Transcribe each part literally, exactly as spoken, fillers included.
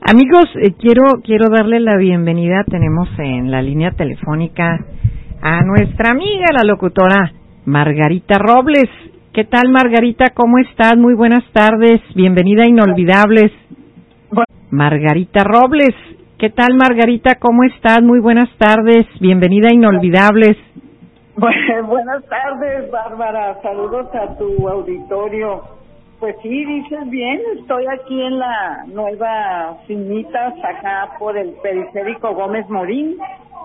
Amigos, eh, quiero quiero darle la bienvenida. Tenemos en la línea telefónica a nuestra amiga, la locutora Margarita Robles. ¿Qué tal, Margarita? ¿Cómo estás? Muy buenas tardes. Bienvenida a Inolvidables. Margarita Robles. ¿Qué tal, Margarita? ¿Cómo estás? Muy buenas tardes. Bienvenida a Inolvidables. Bueno, buenas tardes, Bárbara. Saludos a tu auditorio. Pues sí, dices bien, estoy aquí en la nueva Finitas, acá por el periférico Gómez Morín.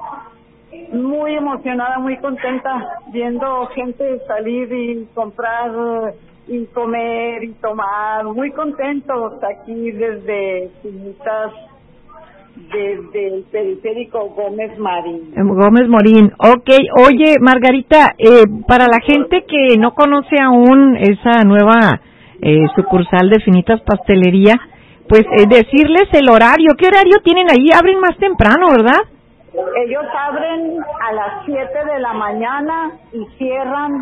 Muy emocionada, muy contenta, viendo gente salir y comprar y comer y tomar. Muy contentos aquí desde Finitas, desde el periférico Gómez Morín. Gómez Morín, ok. Oye, Margarita, eh, para la gente que no conoce aún esa nueva eh, sucursal de Finitas Pastelería, pues eh, decirles el horario. ¿Qué horario tienen ahí? Abren más temprano, ¿verdad? Ellos abren a las siete de la mañana y cierran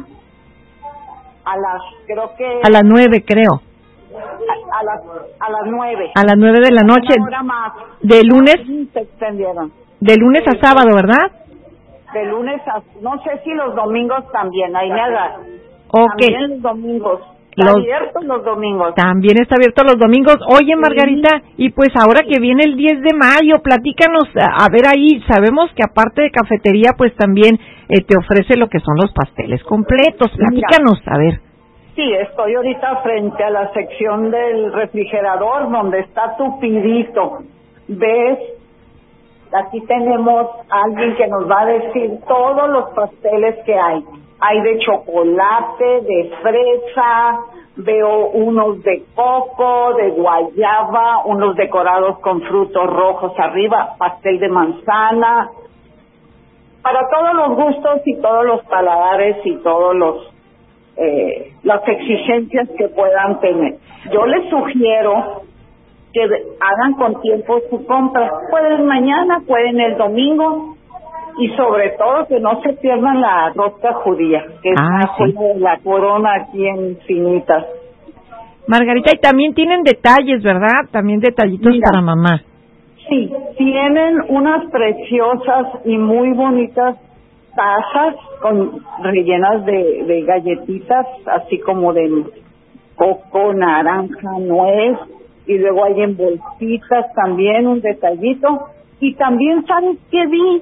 a las, creo que... A las nueve, creo. A, a las a las nueve. A las nueve de la noche. Una hora más. De lunes. Se extendieron. De lunes a sábado, ¿verdad? De lunes a, no sé si los domingos también, ahí me agarra. Ok. También los domingos. Está Los, abierto los domingos. También está abierto los domingos. Oye, Margarita, sí. Y pues ahora que viene el diez de mayo, platícanos, a, a ver ahí, sabemos que aparte de cafetería, pues también eh, te ofrece lo que son los pasteles completos. Platícanos, a ver. Sí, estoy ahorita frente a la sección del refrigerador donde está tupidito. ¿Ves? Aquí tenemos a alguien que nos va a decir todos los pasteles que hay. Hay de chocolate, de fresa, veo unos de coco, de guayaba, unos decorados con frutos rojos arriba, pastel de manzana. Para todos los gustos y todos los paladares y todos los eh, las exigencias que puedan tener. Yo les sugiero que hagan con tiempo su compra. Pueden mañana, pueden el domingo. Y sobre todo que no se pierdan la rosca judía, que ah, es sí. la corona aquí en Finitas. Margarita, y también tienen detalles, ¿verdad? También detallitos Mira, para mamá. Sí, tienen unas preciosas y muy bonitas tazas con rellenas de, de galletitas, así como de coco, naranja, nuez, y luego hay en bolsitas también un detallito. Y también, ¿sabes qué vi?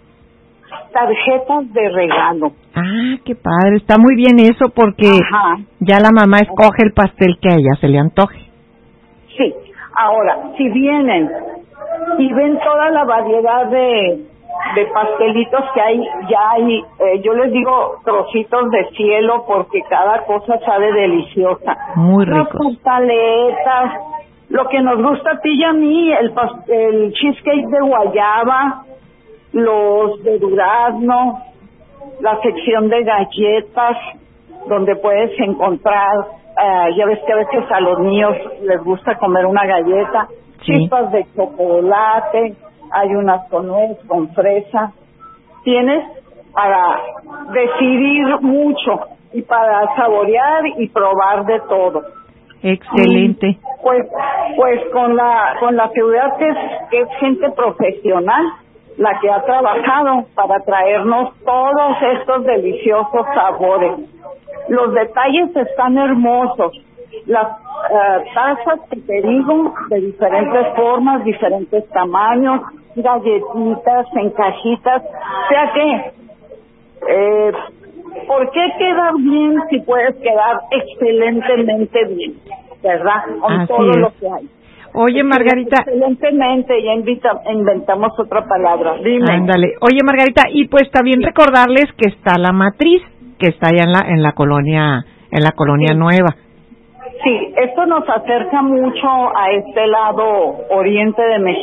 Tarjetas de regalo. Ah, qué padre, está muy bien eso porque Ajá. ya la mamá escoge el pastel que a ella se le antoje. Sí, ahora, si vienen y ven toda la variedad de, de pastelitos que hay, ya hay, eh, yo les digo trocitos de cielo porque cada cosa sabe deliciosa. Muy rico. Las pasteletas, lo que nos gusta a ti y a mí, el, el cheesecake de guayaba, los de durazno, la sección de galletas, donde puedes encontrar, uh, ya ves que a veces a los niños les gusta comer una galleta, sí. Chispas de chocolate, hay unas con nuez, con fresa. Tienes para decidir mucho y para saborear y probar de todo. Excelente. Y pues, pues con la con la seguridad que es, que es gente profesional, la que ha trabajado para traernos todos estos deliciosos sabores. Los detalles están hermosos. Las uh, tazas que te digo, de diferentes formas, diferentes tamaños, galletitas en cajitas. O sea que, eh, ¿por qué quedar bien si puedes quedar excelentemente bien? ¿Verdad? Con Así todo es. lo que hay. Oye, Margarita. Excelentemente, ya invita, inventamos otra palabra. Dime. Ándale. Oye, Margarita, y pues también sí. recordarles que está la matriz, que está allá en la en la colonia en la colonia sí. nueva. Sí, esto nos acerca mucho a este lado oriente de México.